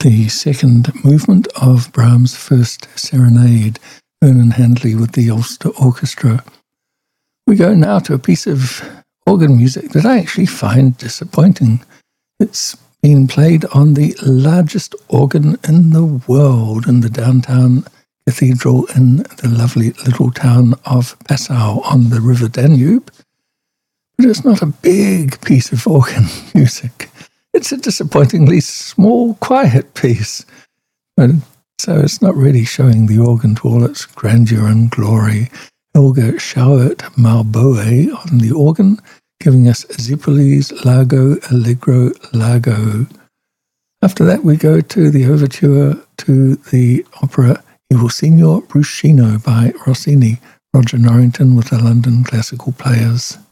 the second movement of Brahms' first serenade, Vernon Handley with the Ulster Orchestra. We go now to a piece of organ music that I actually find disappointing. It's been played on the largest organ in the world in the downtown cathedral in the lovely little town of Passau on the River Danube. But it's not a big piece of organ music. It's a disappointingly small, quiet piece. So it's not really showing the organ to all its grandeur and glory. Helga Schauert-Marboe on the organ, giving us Zippoli's Largo Allegro Largo. After that, we go to the overture to the opera Il Signor Bruscino by Rossini, Roger Norrington with the London Classical Players.